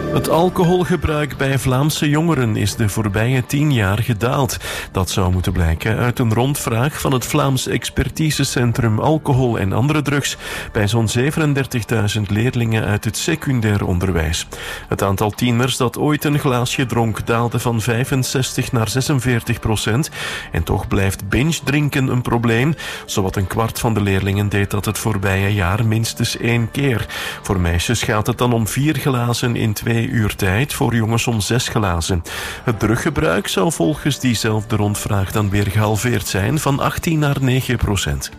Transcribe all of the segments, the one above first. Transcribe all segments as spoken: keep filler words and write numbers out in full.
Het alcoholgebruik bij Vlaamse jongeren is de voorbije tien jaar gedaald. Dat zou moeten blijken uit een rondvraag van het Vlaams Expertisecentrum Alcohol en andere drugs bij zo'n zevenendertigduizend leerlingen uit het secundair onderwijs. Het aantal tieners dat ooit een glaasje dronk daalde van vijfenzestig naar zesenveertig procent. En toch blijft binge-drinken een probleem. Zowat een kwart van de leerlingen deed dat het voorbije jaar minstens één keer. Voor meisjes gaat het dan om vier glazen in twee uur tijd, voor jongens om zes glazen. Het druggebruik zou volgens diezelfde rondvraag dan weer gehalveerd zijn, van achttien naar negen procent.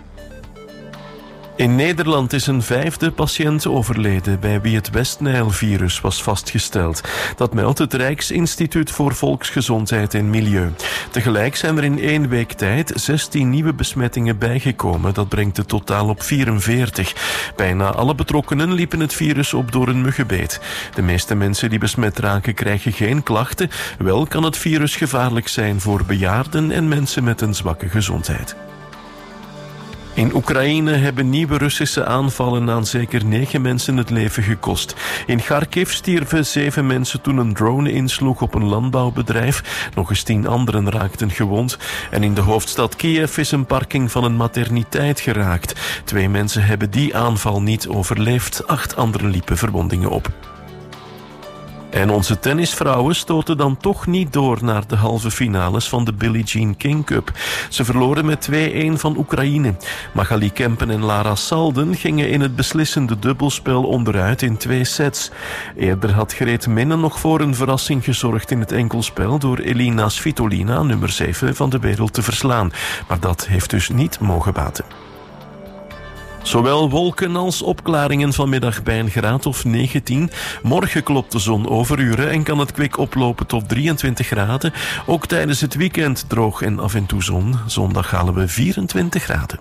In Nederland is een vijfde patiënt overleden bij wie het West-Nijl-virus was vastgesteld. Dat meldt het Rijksinstituut voor Volksgezondheid en Milieu. Tegelijk zijn er in één week tijd zestien nieuwe besmettingen bijgekomen. Dat brengt het totaal op vierenveertig. Bijna alle betrokkenen liepen het virus op door een muggenbeet. De meeste mensen die besmet raken krijgen geen klachten. Wel kan het virus gevaarlijk zijn voor bejaarden en mensen met een zwakke gezondheid. In Oekraïne hebben nieuwe Russische aanvallen aan zeker negen mensen het leven gekost. In Kharkiv stierven zeven mensen toen een drone insloeg op een landbouwbedrijf. Nog eens tien anderen raakten gewond. En in de hoofdstad Kiev is een parking van een materniteit geraakt. Twee mensen hebben die aanval niet overleefd. Acht anderen liepen verwondingen op. En onze tennisvrouwen stoten dan toch niet door naar de halve finales van de Billie Jean King Cup. Ze verloren met twee-een van Oekraïne. Magali Kempen en Lara Salden gingen in het beslissende dubbelspel onderuit in twee sets. Eerder had Greet Minne nog voor een verrassing gezorgd in het enkelspel door Elina Svitolina, nummer zeven van de wereld, te verslaan. Maar dat heeft dus niet mogen baten. Zowel wolken als opklaringen vanmiddag bij een graad of negentien. Morgen klopt de zon overuren en kan het kwik oplopen tot drieëntwintig graden. Ook tijdens het weekend droog en af en toe zon. Zondag halen we vierentwintig graden.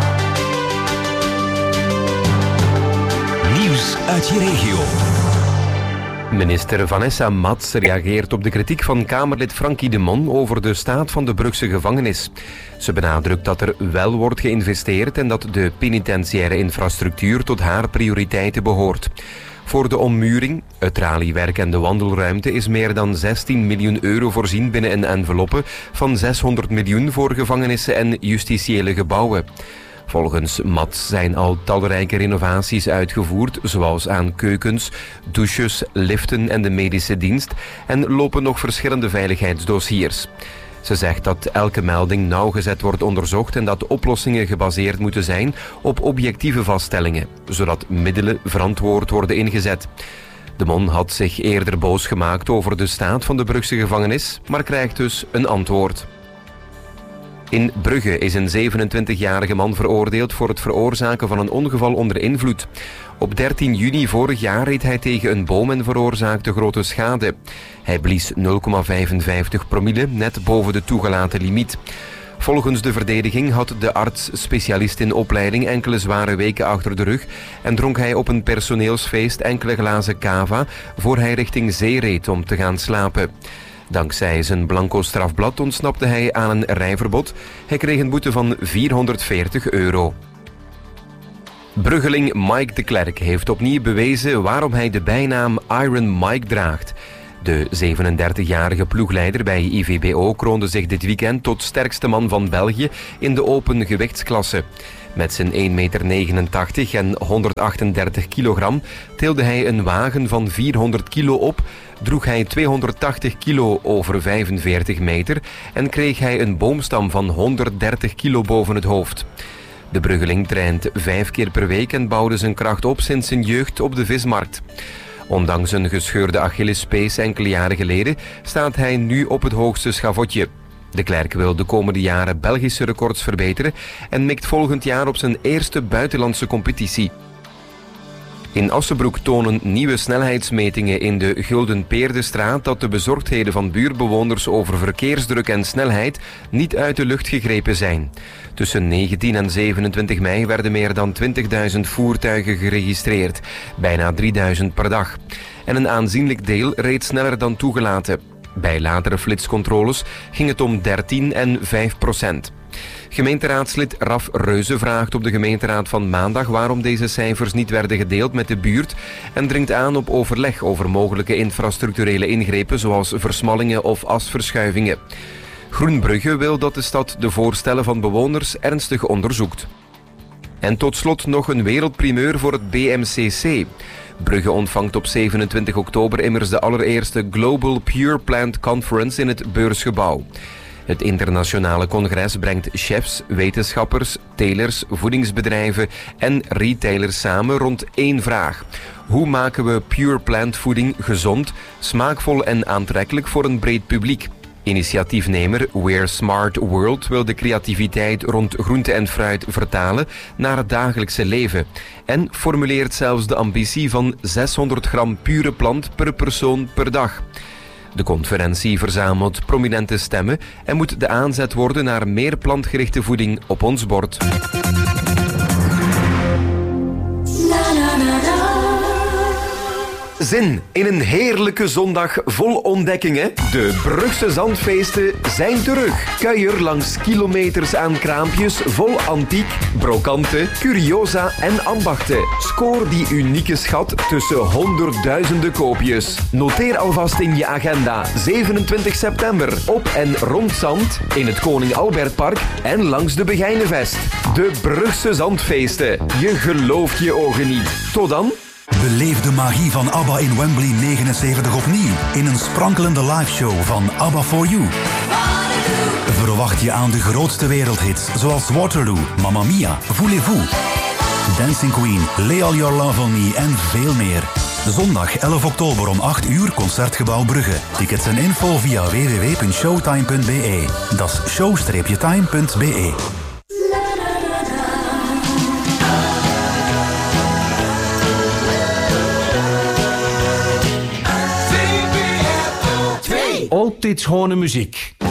Nieuws uit je regio. Minister Vanessa Mats reageert op de kritiek van Kamerlid Frankie de Mon over de staat van de Brugse gevangenis. Ze benadrukt dat er wel wordt geïnvesteerd en dat de penitentiaire infrastructuur tot haar prioriteiten behoort. Voor de ommuring, het traliewerk en de wandelruimte is meer dan zestien miljoen euro voorzien binnen een enveloppe van zeshonderd miljoen voor gevangenissen en justitiële gebouwen. Volgens Mats zijn al talrijke renovaties uitgevoerd, zoals aan keukens, douches, liften en de medische dienst, en lopen nog verschillende veiligheidsdossiers. Ze zegt dat elke melding nauwgezet wordt onderzocht en dat oplossingen gebaseerd moeten zijn op objectieve vaststellingen, zodat middelen verantwoord worden ingezet. De Mon had zich eerder boos gemaakt over de staat van de Brugse gevangenis, maar krijgt dus een antwoord. In Brugge is een zevenentwintigjarige man veroordeeld voor het veroorzaken van een ongeval onder invloed. Op dertien juni vorig jaar reed hij tegen een boom en veroorzaakte grote schade. Hij blies nul komma vijfenvijftig promille, net boven de toegelaten limiet. Volgens de verdediging had de arts, specialist in opleiding, enkele zware weken achter de rug en dronk hij op een personeelsfeest enkele glazen cava voor hij richting zee reed om te gaan slapen. Dankzij zijn blanco strafblad ontsnapte hij aan een rijverbod. Hij kreeg een boete van vierhonderdveertig euro. Bruggeling Mike de Klerk heeft opnieuw bewezen waarom hij de bijnaam Iron Mike draagt. De zevenendertigjarige ploegleider bij I V B O kroonde zich dit weekend tot sterkste man van België in de open gewichtsklasse. Met zijn één komma negenentachtig meter en honderdachtendertig kilogram tilde hij een wagen van vierhonderd kilo op, droeg hij tweehonderdtachtig kilo over vijfenveertig meter en kreeg hij een boomstam van honderddertig kilo boven het hoofd. De Bruggeling traint vijf keer per week en bouwde zijn kracht op sinds zijn jeugd op de vismarkt. Ondanks een gescheurde Achillespees enkele jaren geleden staat hij nu op het hoogste schavotje. De Klerk wil de komende jaren Belgische records verbeteren en mikt volgend jaar op zijn eerste buitenlandse competitie. In Assebroek tonen nieuwe snelheidsmetingen in de Gulden Peerdestraat dat de bezorgdheden van buurtbewoners over verkeersdruk en snelheid niet uit de lucht gegrepen zijn. Tussen negentien en zevenentwintig mei werden meer dan twintigduizend voertuigen geregistreerd, bijna drieduizend per dag. En een aanzienlijk deel reed sneller dan toegelaten. Bij latere flitscontroles ging het om dertien en vijf procent. Gemeenteraadslid Raf Reuze vraagt op de gemeenteraad van maandag waarom deze cijfers niet werden gedeeld met de buurt en dringt aan op overleg over mogelijke infrastructurele ingrepen zoals versmallingen of asverschuivingen. Groenbrugge wil dat de stad de voorstellen van bewoners ernstig onderzoekt. En tot slot nog een wereldprimeur voor het B M C C. Brugge ontvangt op zevenentwintig oktober immers de allereerste Global Pure Plant Conference in het Beursgebouw. Het internationale congres brengt chefs, wetenschappers, telers, voedingsbedrijven en retailers samen rond één vraag. Hoe maken we pure plant voeding gezond, smaakvol en aantrekkelijk voor een breed publiek? Initiatiefnemer We're Smart World wil de creativiteit rond groente en fruit vertalen naar het dagelijkse leven en formuleert zelfs de ambitie van zeshonderd gram pure plant per persoon per dag. De conferentie verzamelt prominente stemmen en moet de aanzet worden naar meer plantgerichte voeding op ons bord. Zin in een heerlijke zondag vol ontdekkingen? De Brugse Zandfeesten zijn terug. Kuier langs kilometers aan kraampjes vol antiek, brokante, curiosa en ambachten. Scoor die unieke schat tussen honderdduizenden koopjes. Noteer alvast in je agenda zevenentwintig september op en rond Zand, in het Koning Albertpark en langs de Begijnenvest. De Brugse Zandfeesten. Je gelooft je ogen niet. Tot dan. Beleef de magie van ABBA in Wembley negenenzeventig opnieuw in een sprankelende liveshow van ABBA for You. Verwacht je aan de grootste wereldhits zoals Waterloo, Mamma Mia, Voulez-vous, Dancing Queen, Lay All Your Love on Me en veel meer. Zondag elf oktober om acht uur Concertgebouw Brugge. Tickets en info via w w w punt showtime punt b e. Dat is show time punt b e. Altijd schone muziek.